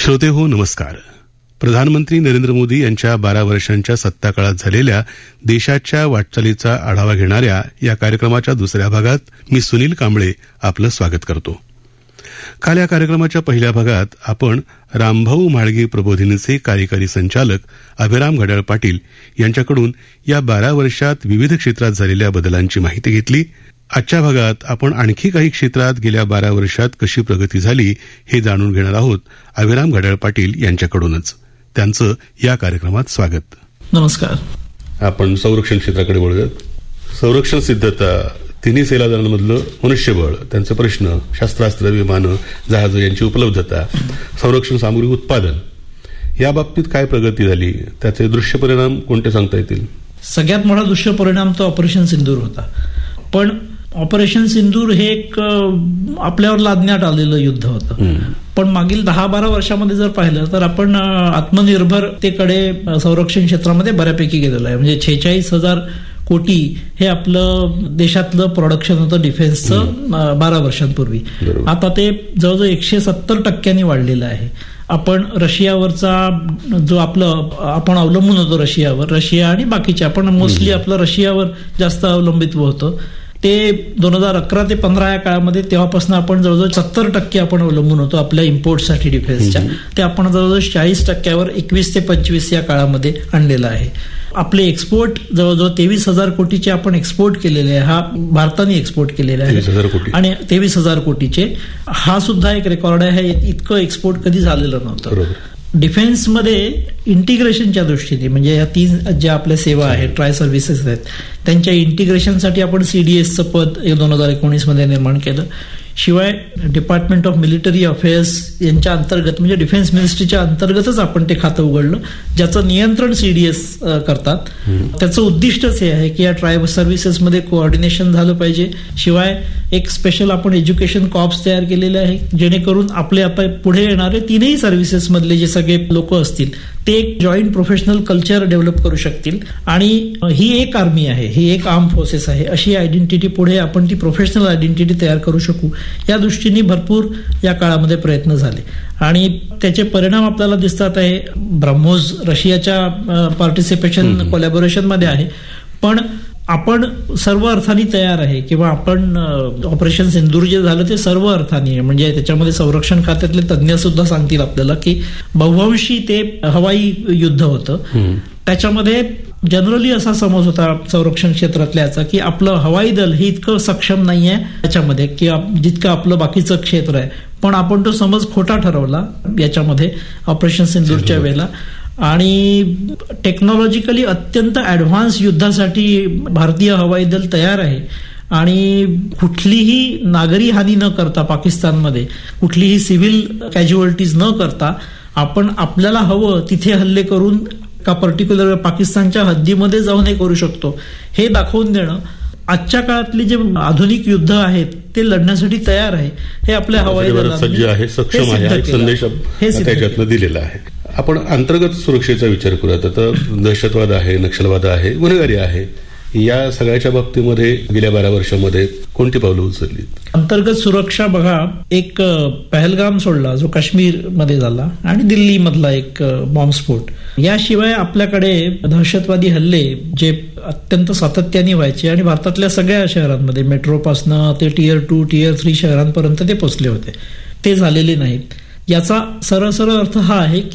श्रोते हो नमस्कार. प्रधानमंत्री नरेंद्र मोदी यांच्या 12 वर्षांच्या सत्ताकाळात झालेल्या देशाच्या वाटचालीचा आढावा घेणाऱ्या या कार्यक्रमाच्या दुसऱ्या भागात मी सुनील कांबळे आपलं स्वागत करतो. काल या कार्यक्रमाच्या पहिल्या भागात आपण रामभाऊ म्हाळगी प्रबोधिनीचे कार्यकारी संचालक अभिराम घड्याळ पाटील यांच्याकडून या 12 वर्षात विविध क्षेत्रात झालेल्या बदलांची माहिती घेतली. आजच्या भागात आपण आणखी काही क्षेत्रात गेल्या 12 वर्षात कशी प्रगती झाली हे जाणून घेणार आहोत अभिराम घड्याळ पाटील यांच्याकडूनच. त्यांचं या कार्यक्रमात स्वागत. नमस्कार. आपण संरक्षण क्षेत्राकडे वळूयात. संरक्षण सिद्धता, तिन्ही सेना दलांमधलं मनुष्यबळ, त्यांचे प्रश्न, शस्त्रास्त्र, विमानं, जहाजं यांची उपलब्धता, संरक्षण सामुग्री उत्पादन या बाबतीत काय प्रगती झाली, त्याचे दृश्य परिणाम कोणते सांगता येतील? सगळ्यात मोठा दृश्य परिणाम तो ऑपरेशन सिंदूर होता. पण ऑपरेशन सिंदूर हे एक आपल्यावर लादण्यात आलेलं युद्ध होतं. पण मागील 10-12 वर्षामध्ये जर पाहिलं तर आपण आत्मनिर्भरतेकडे संरक्षण क्षेत्रामध्ये बऱ्यापैकी गेलेलो आहे. म्हणजे 46,000 कोटी हे आपलं देशातलं प्रोडक्शन होतं डिफेन्सचं 12 वर्षांपूर्वी. आता ते जवळजवळ 170% वाढलेलं आहे. आपण रशियावरचा जो आपण अवलंबून होतो रशिया आणि बाकीचे आपण मोस्टली आपलं रशियावर जास्त अवलंबित्व होतं. ते 2011 ते 15 या काळामध्ये तेव्हापासून आपण जवळजवळ 70% आपण अवलंबून होतो आपल्या इम्पोर्टसाठी डिफेन्सच्या. ते आपण जवळजवळ 40%वर 21 ते 25 या काळामध्ये आणलेलं आहे. आपले एक्सपोर्ट जवळजवळ 23,000 कोटीचे आपण एक्सपोर्ट केलेले आहे. हा भारताने एक्सपोर्ट केलेला आहे आणि 23,000 कोटीचे हा सुद्धा एक रेकॉर्ड आहे. इतकं एक्सपोर्ट कधी झालेलं नव्हतं. डिफेन्समध्ये इंटिग्रेशनच्या दृष्टीने म्हणजे या 3 ज्या आपल्या सेवा आहेत, ट्राय सर्व्हिसेस आहेत, त्यांच्या इंटिग्रेशनसाठी आपण सीडीएसचं पद 2019 मध्ये निर्माण केलं. शिवाय डिपार्टमेंट ऑफ मिलिटरी अफेअर्स यांच्या अंतर्गत म्हणजे डिफेन्स मिनिस्ट्रीच्या अंतर्गतच आपण ते खातं उघडलं, ज्याचं नियंत्रण सीडीएस करतात. त्याचं उद्दिष्टच हे आहे की या ट्राय सर्व्हिसेसमध्ये कोऑर्डिनेशन झालं पाहिजे. शिवाय एक स्पेशल आपण एज्युकेशन कॉर्प्स तयार केलेले आहे, जेणेकरून आपले आता पुढे येणारे 3ही सर्व्हिसेस मधले जे सगळे लोक असतील ते एक जॉईंट प्रोफेशनल कल्चर डेव्हलप करू शकतील. आणि ही एक आर्मी आहे, ही एक आर्म फोर्सेस आहे, अशी आयडेंटिटी पुढे आपण ती प्रोफेशनल आयडेंटिटी तयार करू शकू या दृष्टीने भरपूर या काळामध्ये प्रयत्न झाले आणि त्याचे परिणाम आपल्याला दिसतात आहे. ब्रह्मोस रशियाच्या पार्टिसिपेशन कोलॅबोरेशन मध्ये आहे. पण आपण सर्व अर्थाने तयार आहे किंवा आपण ऑपरेशन सिंदूर जे झालं ते सर्व अर्थाने म्हणजे त्याच्यामध्ये संरक्षण खात्यातले तज्ज्ञ सुद्धा सांगतील आपल्याला की बहुवंशी ते हवाई युद्ध होतं. त्याच्यामध्ये जनरली असा समज होता संरक्षण क्षेत्रातल्याचा की आपलं हवाई दल हे इतकं सक्षम नाहीये त्याच्यामध्ये की जितकं आपलं बाकीचं क्षेत्र आहे. पण आपण तो समज खोटा ठरवला याच्यामध्ये ऑपरेशन सिंदूरच्या वेळेला. आणि टेक्नॉलॉजिकली अत्यंत ऍडव्हान्स युद्धासाठी भारतीय हवाई दल तयार आहे. आणि कुठलीही नागरी हानी न करता पाकिस्तानमध्ये कुठलीही सिव्हिल कॅज्युअलिटीज न करता आपण आपल्याला हवं तिथे हल्ले करून का पर्टिक्युलर पाकिस्तानच्या हद्दीमध्ये जाऊन हे करू शकतो हे दाखवून देणं आजच्या काळातली जे आधुनिक युद्ध आहेत ते लढण्यासाठी तयार आहे हे आपल्या हवाई दलाने सज्ज आहे, सक्षम आहे, संदेश त्याच्यातनं दिलेला आहे. आपण अंतर्गत सुरक्षेचा विचार करूयात. आता दहशतवाद आहे, नक्षलवाद आहे, गुन्हेगारी आहे, या सगळ्याच्या बाबतीमध्ये गेल्या 12 वर्षामध्ये कोणती पावलं उचलली? अंतर्गत सुरक्षा बघा, एक पहलगाम सोडला जो काश्मीर मध्ये झाला आणि दिल्ली मधला एक बॉम्बस्फोट, याशिवाय आपल्याकडे दहशतवादी हल्ले जे अत्यंत सातत्याने व्हायचे आणि भारतातल्या सगळ्या शहरांमध्ये मेट्रोपासनं ते टियर 2 टियर 3 शहरांपर्यंत ते पोहोचले होते, ते झालेले नाहीत. याचा सरळ अर्थ हा आहे की